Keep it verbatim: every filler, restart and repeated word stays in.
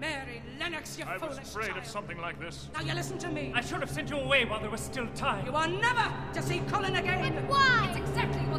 Mary Lennox, you I foolish was afraid child. of something like this. Now you listen to me. I should have sent you away while there was still time. You are never to see Colin again. But why? It's exactly